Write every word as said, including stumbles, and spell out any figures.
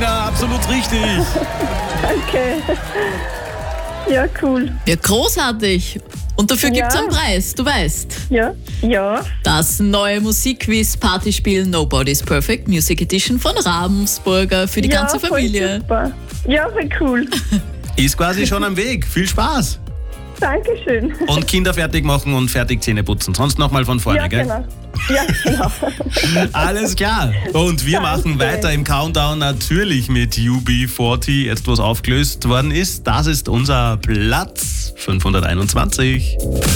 Tina, absolut richtig. Danke. Ja, cool. Ja, großartig. Und dafür Ja. gibt's einen Preis, du weißt. Ja, ja. Das neue Musikquiz Partyspiel Nobody's Perfect Music Edition von Ravensburger für die ja, ganze voll Familie. Super. Ja, voll cool. Ist quasi schon am Weg. Viel Spaß. Dankeschön. Und Kinder fertig machen und fertig Zähne putzen. Sonst nochmal von vorne, Ja, gell? genau. Ja, genau. Alles klar. Und wir machen Danke. weiter im Countdown natürlich mit U B vierzig. Jetzt, was aufgelöst worden ist, das ist unser Platz fünfhunderteinundzwanzig.